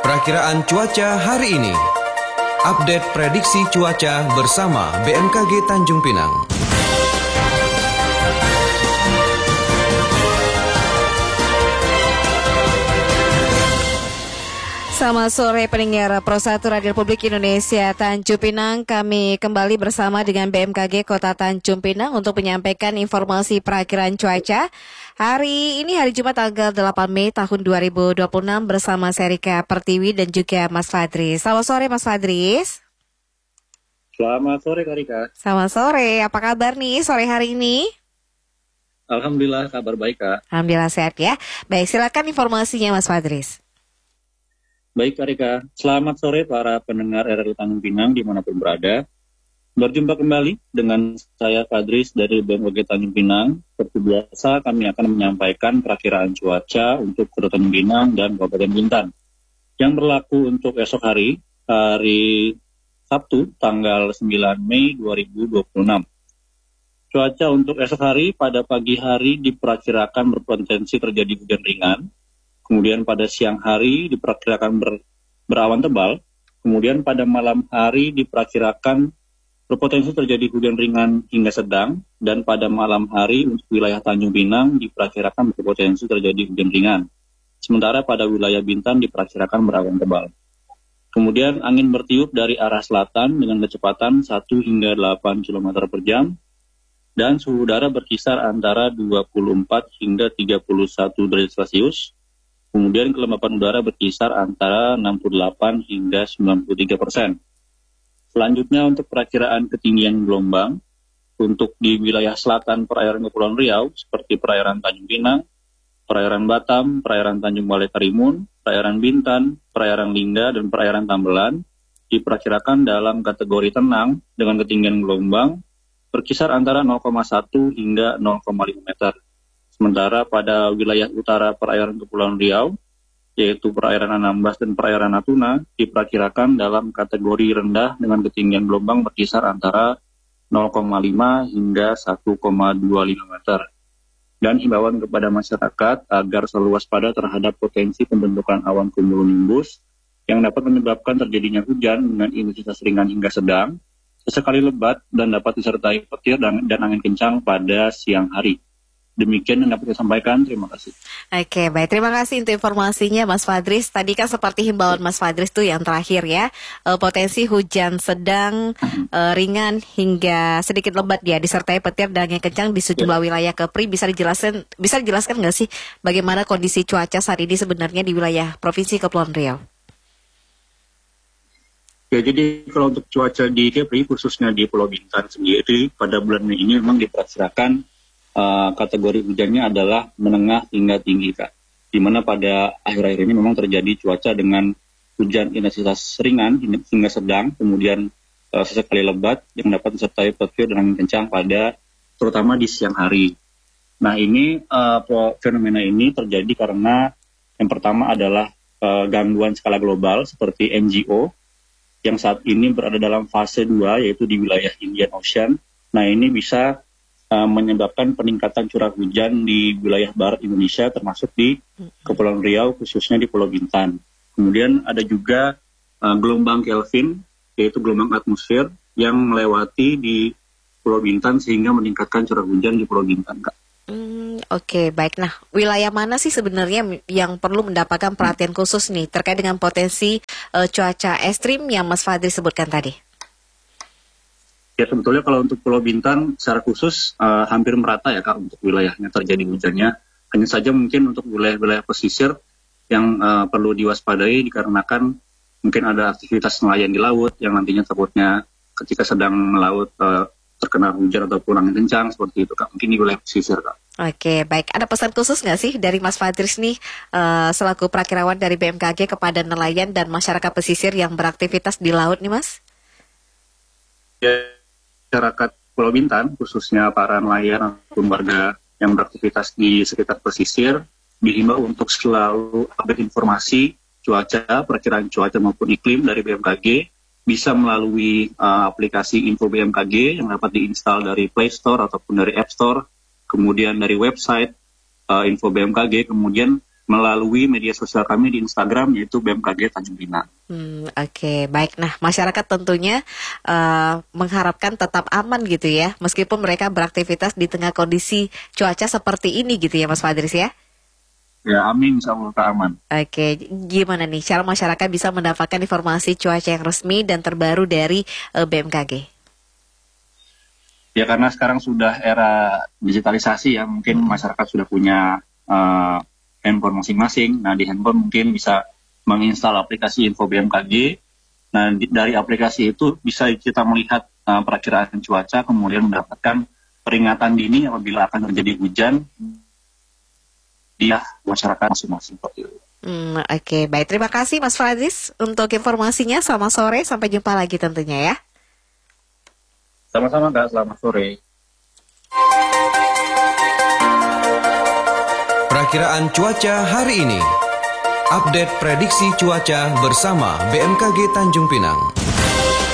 Perakiraan cuaca hari ini. Update prediksi cuaca bersama BMKG Tanjung Pinang. Selamat sore pendengar Pro 1 Radio Republik Indonesia Tanjung Pinang. Kami kembali bersama dengan BMKG Kota Tanjung Pinang untuk menyampaikan informasi perakiraan cuaca. Hari ini hari Jumat tanggal 8 Mei tahun 2026 bersama Serika Pertiwi dan juga Mas Fadris. Selamat sore Mas Fadris. Selamat sore Kak Rika. Selamat sore, apa kabar nih sore hari ini? Alhamdulillah kabar baik Kak. Alhamdulillah sehat ya. Baik, silakan informasinya Mas Fadris. Baik Kak Rika, selamat sore para pendengar RRI Tanjung Pinang dimanapun berada. Berjumpa kembali dengan saya Fadris dari BMKG Tanjung Pinang. Seperti biasa kami akan menyampaikan perakiraan cuaca untuk Kota Tanjung Pinang dan Kabupaten Bintan yang berlaku untuk esok hari Sabtu tanggal 9 Mei 2026. Cuaca untuk esok hari pada pagi hari diperkirakan berpotensi terjadi hujan ringan. Kemudian pada siang hari diperkirakan berawan tebal. Kemudian pada malam hari diperkirakan berpotensi terjadi hujan ringan hingga sedang. Dan pada malam hari untuk wilayah Tanjung Pinang diperkirakan berpotensi terjadi hujan ringan. Sementara pada wilayah Bintan diperkirakan berawan tebal. Kemudian angin bertiup dari arah selatan dengan kecepatan 1 hingga 8 km per jam. Dan suhu udara berkisar antara 24 hingga 31 derajat Celcius. Kemudian kelembapan udara berkisar antara 68 hingga 93%. Selanjutnya untuk perakiraan ketinggian gelombang, untuk di wilayah selatan perairan Kepulauan Riau, seperti perairan Tanjung Pinang, perairan Batam, perairan Tanjung Balai Karimun, perairan Bintan, perairan Lingga, dan perairan Tambelan, diperkirakan dalam kategori tenang dengan ketinggian gelombang berkisar antara 0,1 hingga 0,5 meter. Sementara pada wilayah utara perairan Kepulauan Riau, yaitu perairan Anambas dan perairan Natuna, diperkirakan dalam kategori rendah dengan ketinggian gelombang berkisar antara 0,5 hingga 1,25 meter. Dan himbauan kepada masyarakat agar selalu waspada terhadap potensi pembentukan awan cumulonimbus yang dapat menyebabkan terjadinya hujan dengan intensitas ringan hingga sedang, sesekali lebat dan dapat disertai petir dan angin kencang pada siang hari. Demikian yang dapat saya sampaikan, terima kasih. Oke, baik. Terima kasih untuk informasinya Mas Fadris. Tadi kan seperti himbauan Mas Fadris tuh yang terakhir ya, potensi hujan sedang, ringan hingga sedikit lebat ya, disertai petir dan angin kencang di sejumlah wilayah Kepri. Bisa dijelaskan nggak sih bagaimana kondisi cuaca saat ini sebenarnya di wilayah Provinsi Kepulauan Riau? Ya, jadi kalau untuk cuaca di Kepri, khususnya di Pulau Bintan sendiri, pada bulan Mei ini memang diperkirakan kategori hujannya adalah menengah hingga tinggi Kak. Di mana pada akhir-akhir ini memang terjadi cuaca dengan hujan intensitas ringan hingga sedang, kemudian sesekali lebat yang dapat disertai petir dan angin kencang pada terutama di siang hari. Nah ini fenomena ini terjadi karena yang pertama adalah gangguan skala global seperti NGO yang saat ini berada dalam fase 2 yaitu di wilayah Indian Ocean. Nah ini bisa menyebabkan peningkatan curah hujan di wilayah barat Indonesia termasuk di Kepulauan Riau khususnya di Pulau Bintan. Kemudian ada juga gelombang Kelvin yaitu gelombang atmosfer yang melewati di Pulau Bintan sehingga meningkatkan curah hujan di Pulau Bintan Kak. Oke, baik. Nah, wilayah mana sih sebenarnya yang perlu mendapatkan perhatian khusus nih terkait dengan potensi cuaca ekstrim yang Mas Fadri sebutkan tadi? Ya sebetulnya kalau untuk Pulau Bintan secara khusus hampir merata ya Kak untuk wilayahnya terjadi hujannya. Hanya saja mungkin untuk wilayah-wilayah pesisir yang perlu diwaspadai dikarenakan mungkin ada aktivitas nelayan di laut yang nantinya takutnya ketika sedang melaut terkena hujan ataupun angin kencang seperti itu Kak. Mungkin di wilayah pesisir Kak. Oke, baik. Ada pesan khusus nggak sih dari Mas Fadris nih selaku prakirawan dari BMKG kepada nelayan dan masyarakat pesisir yang beraktivitas di laut nih Mas? Ya. Masyarakat Pulau Bintan, khususnya para nelayan ataupun warga yang beraktivitas di sekitar pesisir, dihimbau untuk selalu update informasi cuaca, perakiraan cuaca maupun iklim dari BMKG, bisa melalui aplikasi Info BMKG yang dapat diinstal dari Play Store ataupun dari App Store, kemudian dari website Info BMKG, kemudian melalui media sosial kami di Instagram yaitu BMKG Tanjung Pinang. Oke, baik. Nah, masyarakat tentunya mengharapkan tetap aman gitu ya, meskipun mereka beraktivitas di tengah kondisi cuaca seperti ini gitu ya, Mas Fadris ya. Ya, amin, insya Allah aman. Oke, gimana nih cara masyarakat bisa mendapatkan informasi cuaca yang resmi dan terbaru dari BMKG? Ya, karena sekarang sudah era digitalisasi ya, mungkin masyarakat sudah punya handphone masing-masing. Nah, di handphone mungkin bisa menginstal aplikasi Info BMKG. Nah, dari aplikasi itu bisa kita melihat perakiraan cuaca, kemudian mendapatkan peringatan dini apabila akan terjadi hujan di masyarakat masing-masing. Oke, baik. Terima kasih Mas Fadris untuk informasinya. Selamat sore, sampai jumpa lagi tentunya ya. Sama-sama Kak, selamat sore. Perakiraan cuaca hari ini. Update prediksi cuaca bersama BMKG Tanjung Pinang.